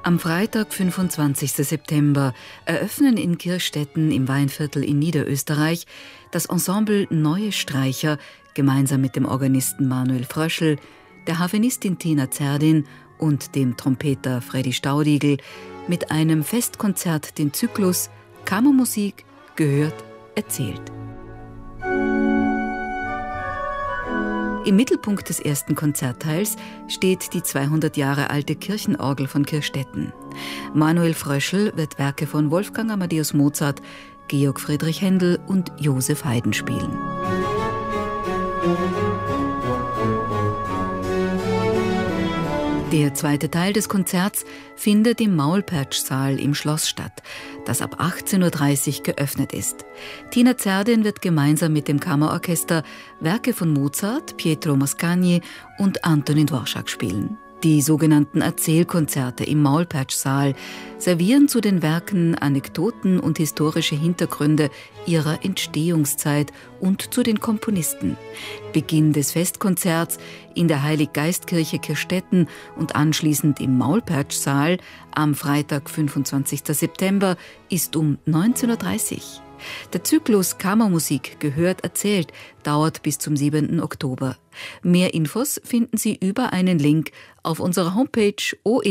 Am Freitag, 25. September, eröffnen in Kirchstetten im Weinviertel in Niederösterreich das Ensemble Neue Streicher gemeinsam mit dem Organisten Manuel Fröschl, der Harfenistin Tina Zerdin und dem Trompeter Freddy Staudigl mit einem Festkonzert den Zyklus Kammermusik gehört, erzählt. Im Mittelpunkt des ersten Konzertteils steht die 200 Jahre alte Kirchenorgel von Kirchstetten. Manuel Fröschl wird Werke von Wolfgang Amadeus Mozart, Georg Friedrich Händel und Joseph Haydn spielen. Der zweite Teil des Konzerts findet im Maulpertschsaal im Schloss statt, das ab 18.30 Uhr geöffnet ist. Tina Zerdin wird gemeinsam mit dem Kammerorchester Werke von Mozart, Pietro Mascagni und Antonin Dvorak spielen. Die sogenannten Erzählkonzerte im Maulpertschsaal servieren zu den Werken Anekdoten und historische Hintergründe ihrer Entstehungszeit und zu den Komponisten. Beginn des Festkonzerts in der Heilig-Geist-Kirche Kirchstetten und anschließend im Maulpertschsaal am Freitag, 25. September, ist um 19.30 Uhr. Der Zyklus Kammermusik gehört, erzählt dauert bis zum 7. Oktober. Mehr Infos finden Sie über einen Link auf unserer Homepage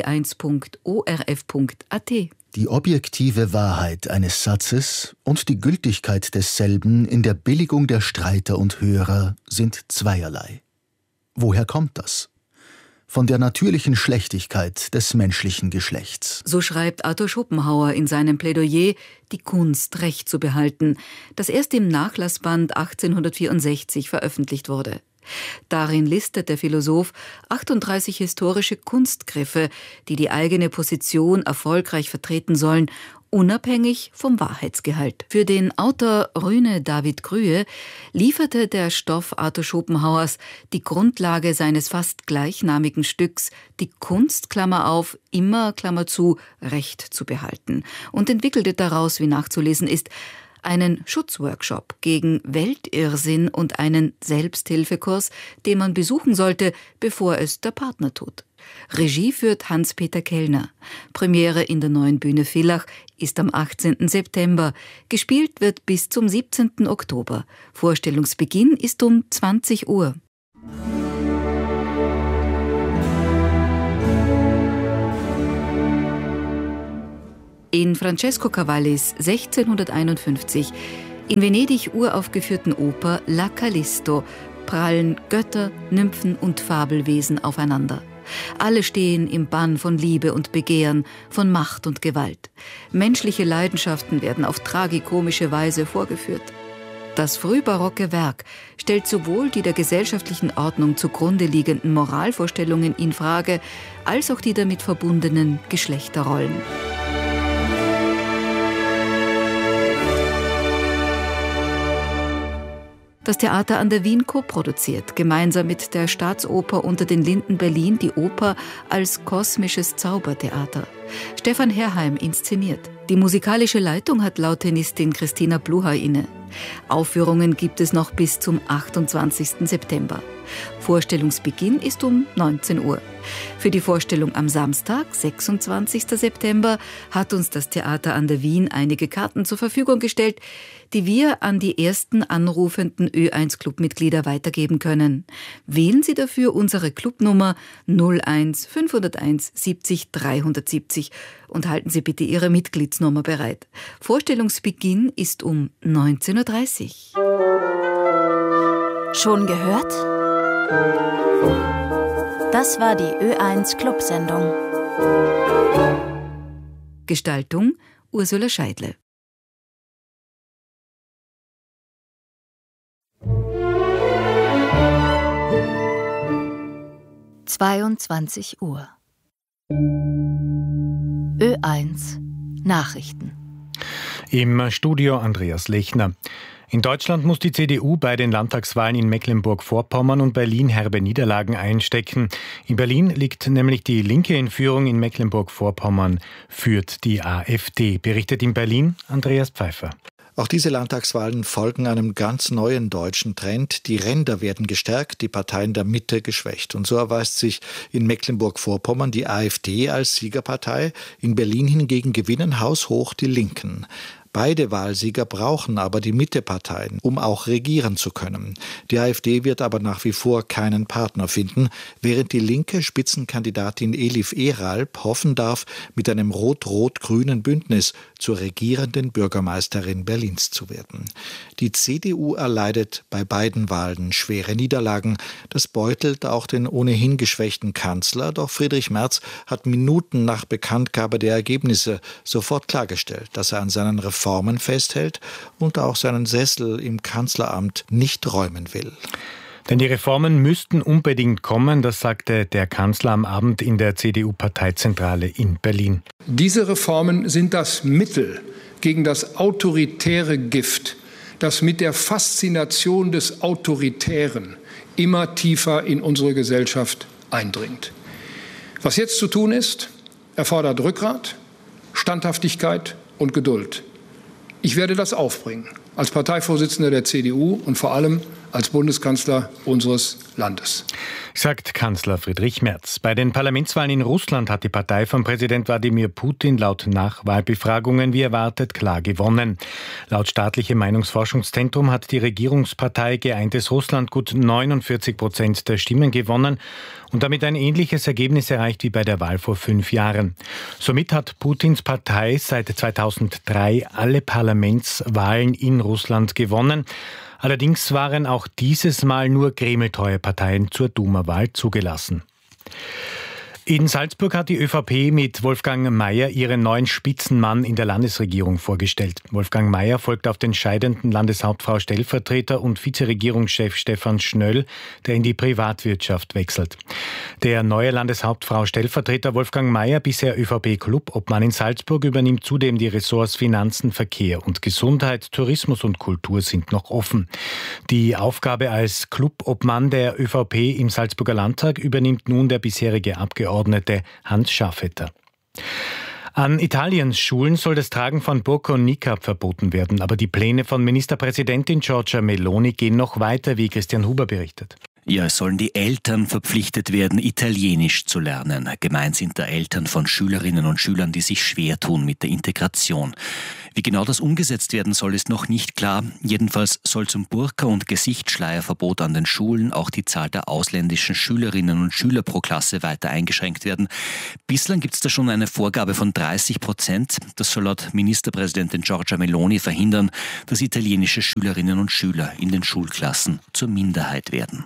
oe1.orf.at. Die objektive Wahrheit eines Satzes und die Gültigkeit desselben in der Billigung der Streiter und Hörer sind zweierlei. Woher kommt das? Von der natürlichen Schlechtigkeit des menschlichen Geschlechts. So schreibt Arthur Schopenhauer in seinem Plädoyer Die Kunst recht zu behalten, das erst im Nachlassband 1864 veröffentlicht wurde. Darin listet der Philosoph 38 historische Kunstgriffe, die die eigene Position erfolgreich vertreten sollen, unabhängig vom Wahrheitsgehalt. Für den Autor Rüne David Grühe lieferte der Stoff Arthur Schopenhauers die Grundlage seines fast gleichnamigen Stücks Die Kunst, Klammer auf, immer, Klammer zu, Recht zu behalten und entwickelte daraus, wie nachzulesen ist, einen Schutzworkshop gegen Weltirrsinn und einen Selbsthilfekurs, den man besuchen sollte, bevor es der Partner tut. Regie führt Hans-Peter Kellner. Premiere in der Neuen Bühne Villach ist am 18. September. Gespielt wird bis zum 17. Oktober. Vorstellungsbeginn ist um 20 Uhr. In Francesco Cavallis 1651 in Venedig uraufgeführten Oper La Callisto prallen Götter, Nymphen und Fabelwesen aufeinander. Alle stehen im Bann von Liebe und Begehren, von Macht und Gewalt. Menschliche Leidenschaften werden auf tragikomische Weise vorgeführt. Das frühbarocke Werk stellt sowohl die der gesellschaftlichen Ordnung zugrunde liegenden Moralvorstellungen in Frage, als auch die damit verbundenen Geschlechterrollen. Das Theater an der Wien co-produziert, gemeinsam mit der Staatsoper unter den Linden Berlin, die Oper als kosmisches Zaubertheater. Stefan Herrheim inszeniert. Die musikalische Leitung hat Lautenistin Christina Bluha inne. Aufführungen gibt es noch bis zum 28. September. Vorstellungsbeginn ist um 19 Uhr. Für die Vorstellung am Samstag, 26. September, hat uns das Theater an der Wien einige Karten zur Verfügung gestellt, die wir an die ersten anrufenden Ö1-Clubmitglieder weitergeben können. Wählen Sie dafür unsere Clubnummer 01 501 70 370 und halten Sie bitte Ihre Mitgliedsnummer bereit. Vorstellungsbeginn ist um 19.30 Uhr. Schon gehört? Das war die Ö1 Clubsendung. Gestaltung Ursula Scheidle. Uhr. Ö1 Nachrichten. Im Studio Andreas Lechner. In Deutschland muss die CDU bei den Landtagswahlen in Mecklenburg-Vorpommern und Berlin herbe Niederlagen einstecken. In Berlin liegt nämlich die Linke in Führung, in Mecklenburg-Vorpommern führt die AfD. Berichtet in Berlin Andreas Pfeiffer. Auch diese Landtagswahlen folgen einem ganz neuen deutschen Trend. Die Ränder werden gestärkt, die Parteien der Mitte geschwächt. Und so erweist sich in Mecklenburg-Vorpommern die AfD als Siegerpartei. In Berlin hingegen gewinnen haushoch die Linken. Beide Wahlsieger brauchen aber die Mitteparteien, um auch regieren zu können. Die AfD wird aber nach wie vor keinen Partner finden, während die linke Spitzenkandidatin Elif Eralp hoffen darf, mit einem rot-rot-grünen Bündnis zur regierenden Bürgermeisterin Berlins zu werden. Die CDU erleidet bei beiden Wahlen schwere Niederlagen. Das beutelt auch den ohnehin geschwächten Kanzler, doch Friedrich Merz hat Minuten nach Bekanntgabe der Ergebnisse sofort klargestellt, dass er an seinen Reformen festhält und auch seinen Sessel im Kanzleramt nicht räumen will. Denn die Reformen müssten unbedingt kommen, das sagte der Kanzler am Abend in der CDU-Parteizentrale in Berlin. Diese Reformen sind das Mittel gegen das autoritäre Gift, das mit der Faszination des Autoritären immer tiefer in unsere Gesellschaft eindringt. Was jetzt zu tun ist, erfordert Rückgrat, Standhaftigkeit und Geduld. Ich werde das aufbringen, als Parteivorsitzender der CDU und vor allem als Bundeskanzler unseres Landes. Sagt Kanzler Friedrich Merz. Bei den Parlamentswahlen in Russland hat die Partei von Präsident Wladimir Putin laut Nachwahlbefragungen wie erwartet klar gewonnen. Laut staatlichem Meinungsforschungszentrum hat die Regierungspartei Geeintes Russland gut 49% der Stimmen gewonnen und damit ein ähnliches Ergebnis erreicht wie bei der Wahl vor 5 Jahren. Somit hat Putins Partei seit 2003 alle Parlamentswahlen in Russland gewonnen. Allerdings waren auch dieses Mal nur kremltreue Parteien zur Duma-Wahl zugelassen. In Salzburg hat die ÖVP mit Wolfgang Mayer ihren neuen Spitzenmann in der Landesregierung vorgestellt. Wolfgang Mayer folgt auf den scheidenden Landeshauptfrau Stellvertreter und Vizeregierungschef Stefan Schnöll, der in die Privatwirtschaft wechselt. Der neue Landeshauptfrau Stellvertreter Wolfgang Mayer, bisher ÖVP-Clubobmann in Salzburg, übernimmt zudem die Ressorts Finanzen, Verkehr und Gesundheit, Tourismus und Kultur sind noch offen. Die Aufgabe als Clubobmann der ÖVP im Salzburger Landtag übernimmt nun der bisherige Abgeordnete Hans Schafetter. An Italiens Schulen soll das Tragen von Burka und Niqab verboten werden. Aber die Pläne von Ministerpräsidentin Giorgia Meloni gehen noch weiter, wie Christian Huber berichtet. Ja, es sollen die Eltern verpflichtet werden, Italienisch zu lernen. Gemeint sind da Eltern von Schülerinnen und Schülern, die sich schwer tun mit der Integration. Wie genau das umgesetzt werden soll, ist noch nicht klar. Jedenfalls soll zum Burka- und Gesichtsschleierverbot an den Schulen auch die Zahl der ausländischen Schülerinnen und Schüler pro Klasse weiter eingeschränkt werden. Bislang gibt es da schon eine Vorgabe von 30%. Das soll laut Ministerpräsidentin Giorgia Meloni verhindern, dass italienische Schülerinnen und Schüler in den Schulklassen zur Minderheit werden.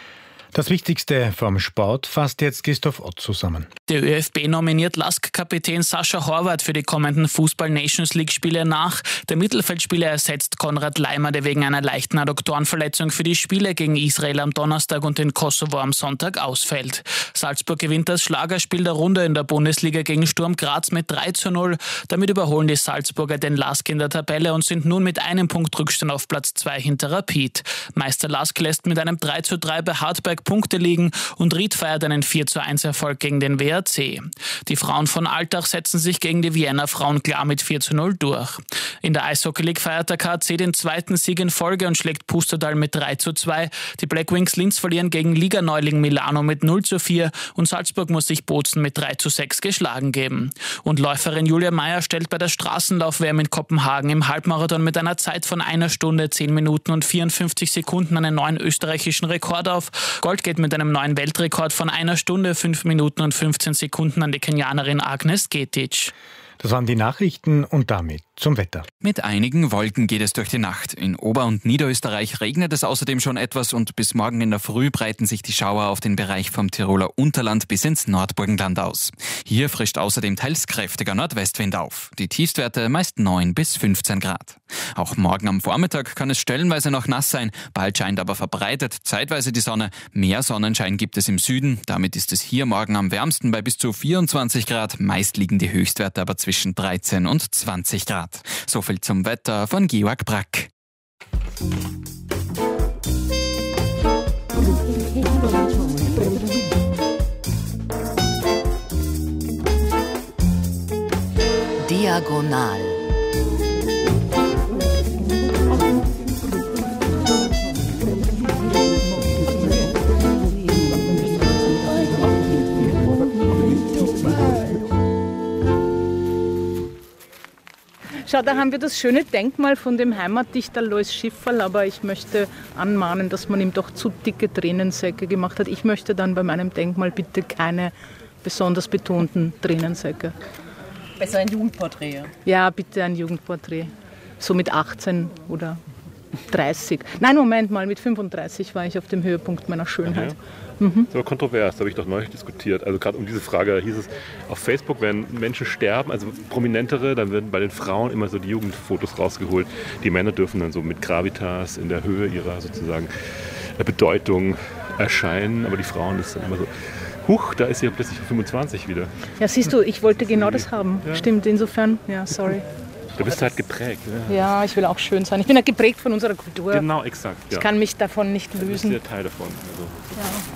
Das Wichtigste vom Sport fasst jetzt Christoph Ott zusammen. Der ÖFB nominiert LASK-Kapitän Sascha Horvath für die kommenden Fußball-Nations-League-Spiele nach. Der Mittelfeldspieler ersetzt Konrad Leimer, der wegen einer leichten Adduktorenverletzung für die Spiele gegen Israel am Donnerstag und den Kosovo am Sonntag ausfällt. Salzburg gewinnt das Schlagerspiel der Runde in der Bundesliga gegen Sturm Graz mit 3:0. Damit überholen die Salzburger den LASK in der Tabelle und sind nun mit einem Punkt Rückstand auf Platz 2 hinter Rapid. Meister LASK lässt mit einem 3:3 bei Hartberg Punkte liegen und Ried feiert einen 4:1 Erfolg gegen den WRC. Die Frauen von Altach setzen sich gegen die Vienna Frauen klar mit 4:0 durch. In der Eishockey League feiert der KC den zweiten Sieg in Folge und schlägt Pustertal mit 3:2. Die Black Wings Linz verlieren gegen Liganeuling Milano mit 0:4 und Salzburg muss sich Bozen mit 3:6 geschlagen geben. Und Läuferin Julia Meyer stellt bei der Straßenlauf-WM in Kopenhagen im Halbmarathon mit einer Zeit von 1 Stunde, 10 Minuten und 54 Sekunden einen neuen österreichischen Rekord auf. Gold geht mit einem neuen Weltrekord von 1 Stunde, 5 Minuten und 15 Sekunden an die Kenianerin Agnes Getic. Das waren die Nachrichten und damit zum Wetter. Mit einigen Wolken geht es durch die Nacht. In Ober- und Niederösterreich regnet es außerdem schon etwas und bis morgen in der Früh breiten sich die Schauer auf den Bereich vom Tiroler Unterland bis ins Nordburgenland aus. Hier frischt außerdem teils kräftiger Nordwestwind auf. Die Tiefstwerte meist 9 bis 15 Grad. Auch morgen am Vormittag kann es stellenweise noch nass sein, bald scheint aber verbreitet zeitweise die Sonne. Mehr Sonnenschein gibt es im Süden, damit ist es hier morgen am wärmsten bei bis zu 24 Grad. Meist liegen die Höchstwerte aber zwischen 13 und 20 Grad. So viel zum Wetter von Georg Brack. Diagonal. Schau, da haben wir das schöne Denkmal von dem Heimatdichter Alois Schifferl, aber ich möchte anmahnen, dass man ihm doch zu dicke Tränensäcke gemacht hat. Ich möchte dann bei meinem Denkmal bitte keine besonders betonten Tränensäcke. Besser ein Jugendporträt. Ja, bitte ein Jugendporträt. So mit 18 oder 30. Nein, Moment mal, mit 35 war ich auf dem Höhepunkt meiner Schönheit. Das ist aber kontrovers, da habe ich doch neulich diskutiert. Also gerade um diese Frage, da hieß es, auf Facebook, wenn Menschen sterben, also Prominentere, dann werden bei den Frauen immer so die Jugendfotos rausgeholt. Die Männer dürfen dann so mit Gravitas in der Höhe ihrer sozusagen Bedeutung erscheinen, aber die Frauen, das ist dann immer so, huch, da ist sie ja plötzlich 25 wieder. Ja, siehst du, ich wollte genau das haben. Ja. Stimmt, insofern, ja, sorry. Du bist halt geprägt. Ja, ich will auch schön sein. Ich bin ja geprägt von unserer Kultur. Genau, exakt. Ja. Ich kann mich davon nicht lösen. Du bist ja Teil davon. Also. Ja.